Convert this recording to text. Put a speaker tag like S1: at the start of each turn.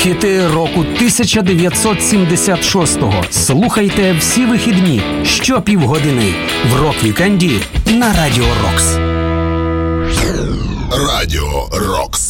S1: Хіти року 1976-го. Слухайте всі вихідні щопівгодини в Рок-вікенді на Радіо Рокс.
S2: Радіо Рокс.